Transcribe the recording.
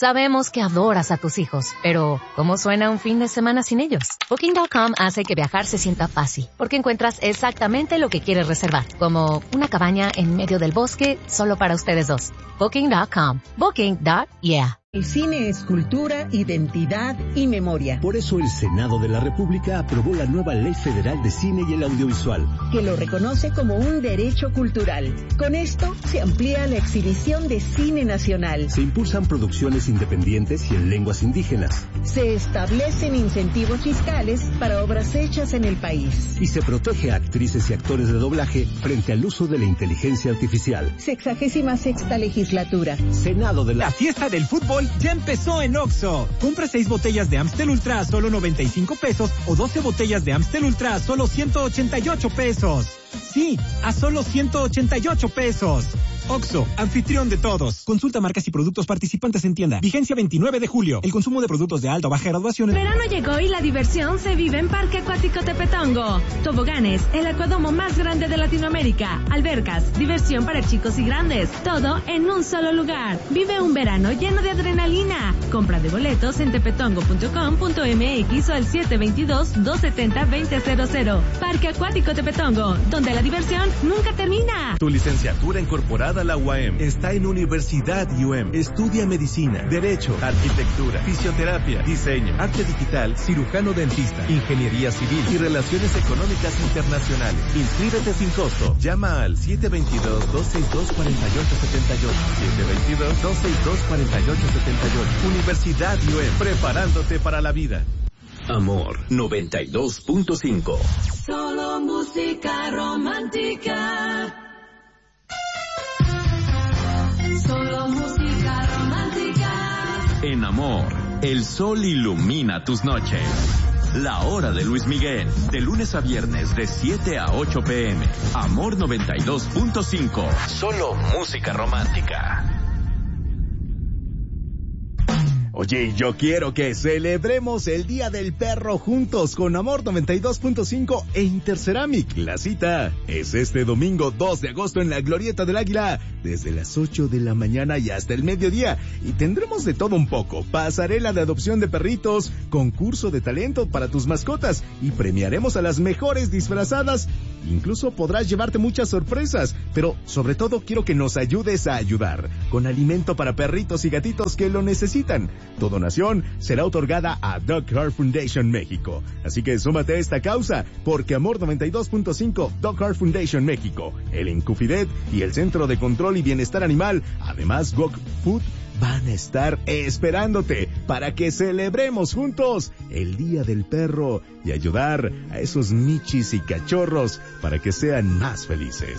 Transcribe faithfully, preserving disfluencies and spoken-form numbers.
Sabemos que adoras a tus hijos, pero ¿cómo suena un fin de semana sin ellos? Booking punto com hace que viajar se sienta fácil, porque encuentras exactamente lo que quieres reservar, como una cabaña en medio del bosque solo para ustedes dos. Booking punto com. Booking. Yeah. El cine es cultura, identidad y memoria. Por eso el Senado de la República aprobó la nueva Ley Federal de Cine y el Audiovisual, que lo reconoce como un derecho cultural. Con esto se amplía la exhibición de cine nacional. Se impulsan producciones independientes y en lenguas indígenas. Se establecen incentivos fiscales para obras hechas en el país. Y se protege a actrices y actores de doblaje frente al uso de la inteligencia artificial. Sexagésima sexta legislatura. Senado de la... La fiesta del fútbol ya empezó en Oxxo. Compra seis botellas de Amstel Ultra a solo noventa y cinco pesos o doce botellas de Amstel Ultra a solo ciento ochenta y ocho pesos. Sí, a solo ciento ochenta y ocho pesos. Oxxo, anfitrión de todos. Consulta marcas y productos participantes en tienda. Vigencia veintinueve de julio. El consumo de productos de alta o baja graduación... Verano llegó y la diversión se vive en Parque Acuático Tepetongo. Toboganes, el acuadomo más grande de Latinoamérica. Albercas, diversión para chicos y grandes. Todo en un solo lugar. Vive un verano lleno de adrenalina. Compra de boletos en tepetongo punto com punto m x o al siete dos dos, dos siete cero, dos cero cero cero. Parque Acuático Tepetongo, donde la diversión nunca termina. Tu licenciatura incorporada a la U A M está en Universidad U M. Estudia medicina, derecho, arquitectura, fisioterapia, diseño, arte digital, cirujano dentista, ingeniería civil y relaciones económicas internacionales. Inscríbete sin costo. Llama al siete dos dos, dos seis dos, cuatro ocho siete ocho. siete dos dos, dos seis dos, cuatro ocho siete ocho. Universidad U M. Preparándote para la vida. Amor noventa y dos punto cinco. Solo música romántica. Solo música romántica. En Amor, el sol ilumina tus noches. La hora de Luis Miguel, de lunes a viernes de siete a ocho pm. Amor noventa y dos punto cinco. Solo música romántica. Oye, yo quiero que celebremos el Día del Perro juntos con Amor noventa y dos punto cinco e Interceramic. La cita es este domingo dos de agosto en la Glorieta del Águila, desde las ocho de la mañana y hasta el mediodía. Y tendremos de todo un poco: pasarela de adopción de perritos, concurso de talento para tus mascotas y premiaremos a las mejores disfrazadas. Incluso podrás llevarte muchas sorpresas, pero sobre todo quiero que nos ayudes a ayudar con alimento para perritos y gatitos que lo necesitan. Tu donación será otorgada a Dog Heart Foundation México. Así que súmate a esta causa, porque Amor noventa y dos punto cinco, Dog Heart Foundation México, el Incufidet y el Centro de Control y Bienestar Animal, además Gog Food, van a estar esperándote para que celebremos juntos el Día del Perro y ayudar a esos michis y cachorros para que sean más felices.